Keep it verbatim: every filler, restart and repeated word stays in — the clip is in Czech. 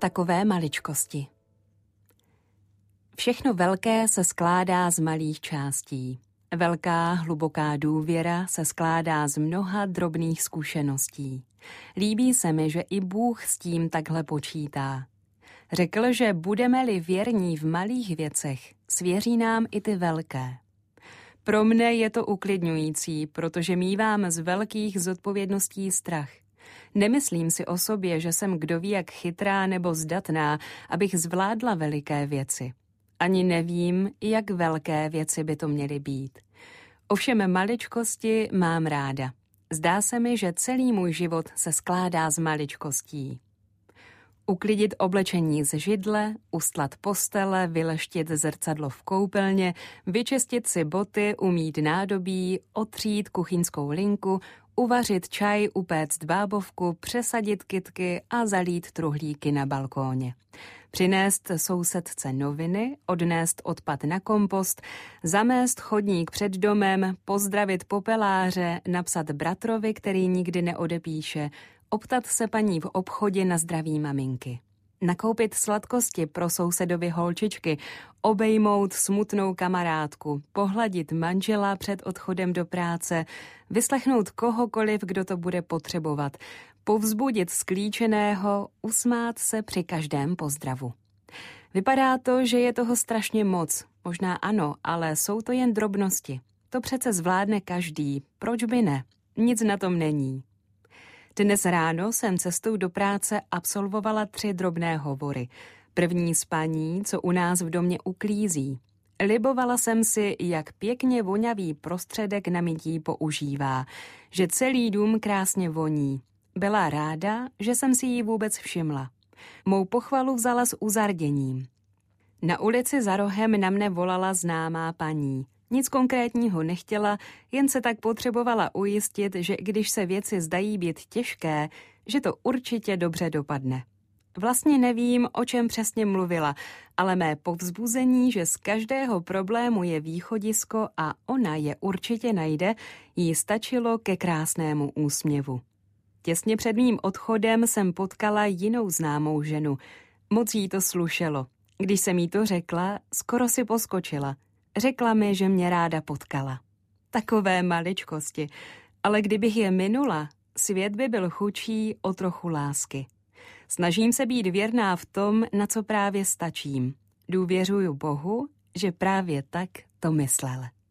Takové maličkosti. Všechno velké se skládá z malých částí. Velká, hluboká důvěra se skládá z mnoha drobných zkušeností. Líbí se mi, že i Bůh s tím takhle počítá. Řekl, že budeme-li věrní v malých věcech, svěří nám i ty velké. Pro mne je to uklidňující, protože mívám z velkých zodpovědností strach. Nemyslím si o sobě, že jsem kdo ví jak chytrá nebo zdatná, abych zvládla veliké věci. Ani nevím, jak velké věci by to měly být. Ovšem maličkosti mám ráda. Zdá se mi, že celý můj život se skládá z maličkostí. Uklidit oblečení z židle, ustlat postele, vyleštit zrcadlo v koupelně, vyčistit si boty, umýt nádobí, otřít kuchyňskou linku, uvařit čaj, upéct bábovku, přesadit kytky a zalít truhlíky na balkóně. Přinést sousedce noviny, odnést odpad na kompost, zamést chodník před domem, pozdravit popeláře, napsat bratrovi, který nikdy neodepíše, optat se paní v obchodě na zdraví maminky. Nakoupit sladkosti pro sousedovi holčičky, obejmout smutnou kamarádku, pohladit manžela před odchodem do práce, vyslechnout kohokoliv, kdo to bude potřebovat, povzbudit sklíčeného, usmát se při každém pozdravu. Vypadá to, že je toho strašně moc. Možná ano, ale jsou to jen drobnosti. To přece zvládne každý. Proč by ne? Nic na tom není. Dnes ráno jsem cestou do práce absolvovala tři drobné hovory. První s paní, co u nás v domě uklízí. Libovala jsem si, jak pěkně vonavý prostředek na mytí používá, že celý dům krásně voní. Byla ráda, že jsem si ji vůbec všimla. Mou pochvalu vzala s uzarděním. Na ulici za rohem na mne volala známá paní. Nic konkrétního nechtěla, jen se tak potřebovala ujistit, že když se věci zdají být těžké, že to určitě dobře dopadne. Vlastně nevím, o čem přesně mluvila, ale mé povzbuzení, že z každého problému je východisko a ona je určitě najde, jí stačilo ke krásnému úsměvu. Těsně před mým odchodem jsem potkala jinou známou ženu. Moc jí to slušelo. Když jsem jí to řekla, skoro si poskočila. Řekla mi, že mě ráda potkala. Takové maličkosti, ale kdybych je minula, svět by byl chudší o trochu lásky. Snažím se být věrná v tom, na co právě stačím. Důvěřuju Bohu, že právě tak to myslel.